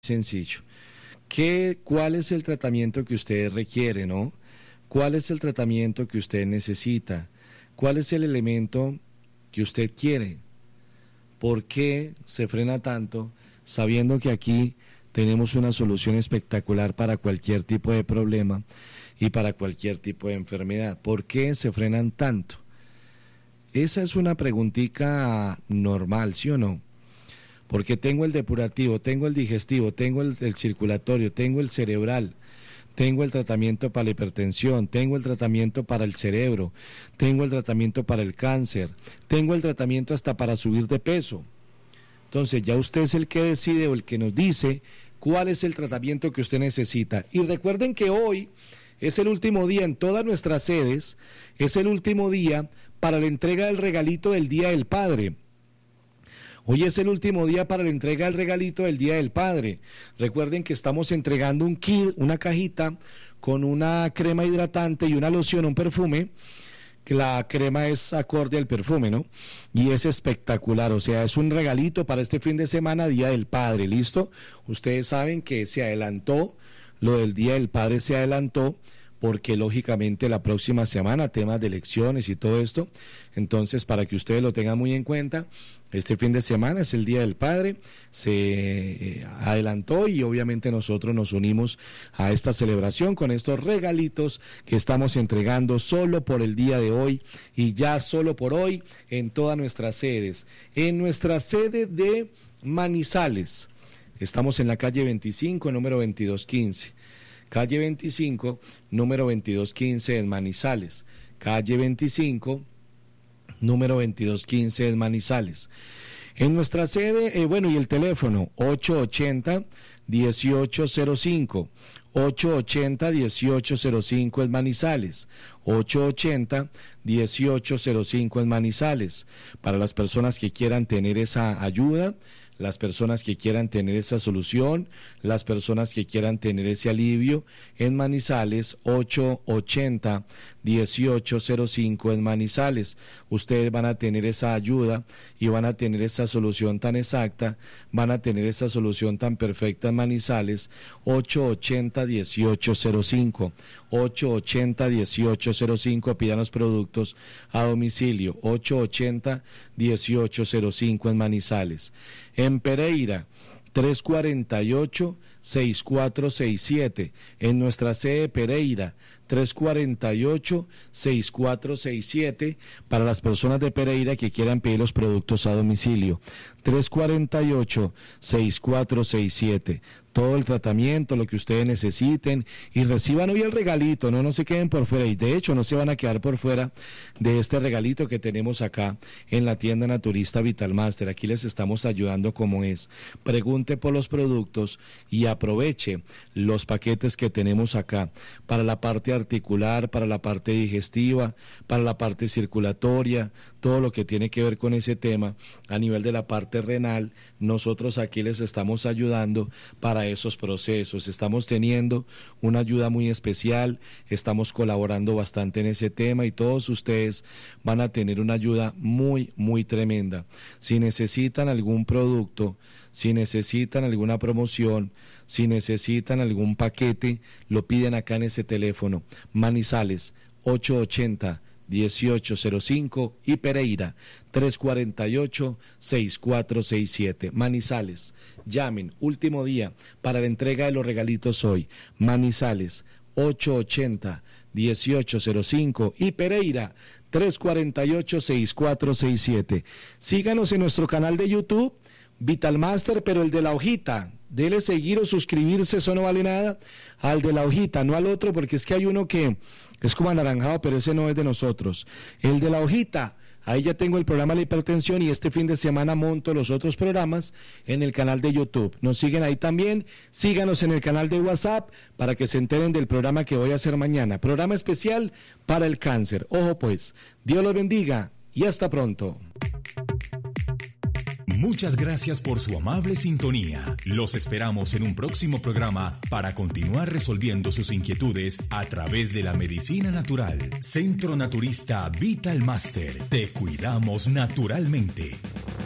sencillo. ¿Cuál es el tratamiento que usted requiere, no? ¿Cuál es el tratamiento que usted necesita? ¿Cuál es el elemento que usted quiere? ¿Por qué se frena tanto sabiendo que aquí tenemos una solución espectacular para cualquier tipo de problema y para cualquier tipo de enfermedad? ¿Por qué se frenan tanto? Esa es una preguntita normal, ¿sí o no? Porque tengo el depurativo, tengo el digestivo, tengo el circulatorio, tengo el cerebral, tengo el tratamiento para la hipertensión, tengo el tratamiento para el cerebro, tengo el tratamiento para el cáncer, tengo el tratamiento hasta para subir de peso. Entonces ya usted es el que decide o el que nos dice cuál es el tratamiento que usted necesita. Y recuerden que hoy es el último día en todas nuestras sedes, es el último día para la entrega del regalito del Día del Padre. Hoy es el último día para la entrega del regalito del Día del Padre. Recuerden que estamos entregando un kit, una cajita con una crema hidratante y una loción, un perfume, que la crema es acorde al perfume, ¿no? Y es espectacular, o sea, es un regalito para este fin de semana, Día del Padre, ¿listo? Ustedes saben que se adelantó, lo del Día del Padre se adelantó, porque lógicamente la próxima semana, temas de elecciones y todo esto, entonces para que ustedes lo tengan muy en cuenta, este fin de semana es el Día del Padre, se adelantó y obviamente nosotros nos unimos a esta celebración con estos regalitos que estamos entregando solo por el día de hoy y ya solo por hoy en todas nuestras sedes. En nuestra sede de Manizales, estamos en la calle 25, número 2215. Calle 25, número 2215 en Manizales. Calle 25, número 2215 en Manizales. En nuestra sede, y el teléfono 880-1805. 880-1805 en Manizales. 880-1805 en Manizales. Para las personas que quieran tener esa ayuda, las personas que quieran tener esa solución, las personas que quieran tener ese alivio, en Manizales, 880-1805 en Manizales. Ustedes van a tener esa ayuda y van a tener esa solución tan exacta, van a tener esa solución tan perfecta en Manizales, 880-1805. 880-1805, pidan los productos a domicilio, 880-1805 en Manizales. En Pereira, 348-6467, en nuestra sede Pereira, 348-6467, para las personas de Pereira que quieran pedir los productos a domicilio, 348-6467, todo el tratamiento, lo que ustedes necesiten, y reciban hoy el regalito, no se queden por fuera, y de hecho no se van a quedar por fuera de este regalito que tenemos acá en la tienda naturista Vitalmaster. Aquí les estamos ayudando como es. Pregunte por los productos y aproveche los paquetes que tenemos acá para la parte articular, para la parte digestiva, para la parte circulatoria, todo lo que tiene que ver con ese tema a nivel de la parte renal. Nosotros aquí les estamos ayudando para esos procesos, estamos teniendo una ayuda muy especial, estamos colaborando bastante en ese tema y todos ustedes van a tener una ayuda muy, muy tremenda. Si necesitan algún producto, si necesitan alguna promoción, si necesitan algún paquete, lo piden acá en ese teléfono. Manizales, 880-1805 y Pereira, 348-6467. Manizales, llamen, último día para la entrega de los regalitos hoy. Manizales, 880-1805 y Pereira, 348-6467. Síganos en nuestro canal de YouTube, Vitalmaster, pero el de la hojita. Dele seguir o suscribirse, eso no vale nada. Al de la hojita, no al otro, porque es que hay uno que es como anaranjado, pero ese no es de nosotros. El de la hojita, ahí ya tengo el programa de la hipertensión y este fin de semana monto los otros programas en el canal de YouTube. Nos siguen ahí también, síganos en el canal de WhatsApp para que se enteren del programa que voy a hacer mañana. Programa especial para el cáncer. Ojo pues, Dios los bendiga y hasta pronto. Muchas gracias por su amable sintonía. Los esperamos en un próximo programa para continuar resolviendo sus inquietudes a través de la medicina natural. Centro Naturista Vitalmaster. Te cuidamos naturalmente.